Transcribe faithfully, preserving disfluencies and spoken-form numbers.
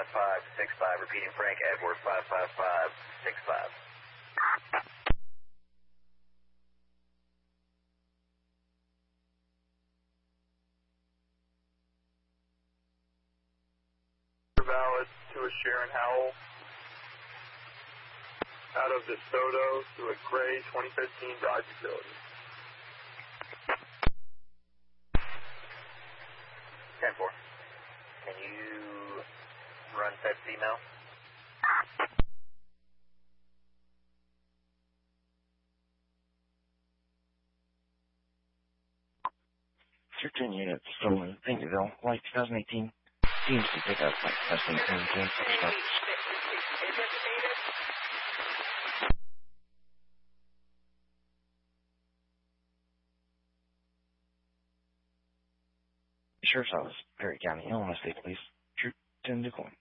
five five six five. Repeating Frank Edward five five five six five. Valid to a Sharon Howell. Out of DeSoto to a Gray twenty fifteen Dodge Utility. ten four. Can you run said female? thirteen units stolen. Thankyville, Light twenty eighteen. Seems to pick up like testing and doing some stuff. Sure, so I was Perry County, Illinois State Police. Troop ten to coin.